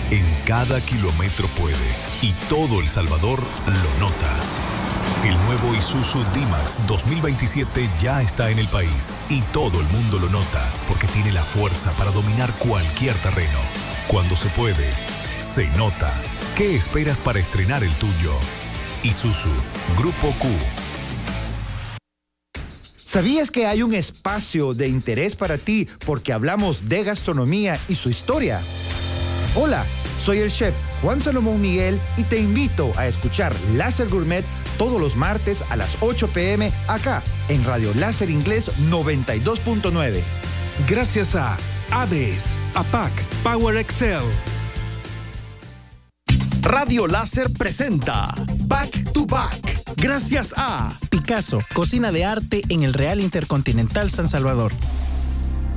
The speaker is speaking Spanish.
En cada kilómetro puede y todo El Salvador lo nota. El nuevo Isuzu D-Max 2027 ya está en el país y todo el mundo lo nota porque tiene la fuerza para dominar cualquier terreno. Cuando se puede, se nota. ¿Qué esperas para estrenar el tuyo? Isuzu, Grupo Q. ¿Sabías que hay un espacio de interés para ti porque hablamos de gastronomía y su historia? Hola, soy el chef Juan Salomón Miguel y te invito a escuchar Láser Gourmet todos los martes a las 8 p.m. acá en Radio Láser Inglés 92.9. Gracias a ADES, APAC, Power Excel. Radio Láser presenta Back to Back. Gracias a Picasso, cocina de arte en el Real Intercontinental San Salvador.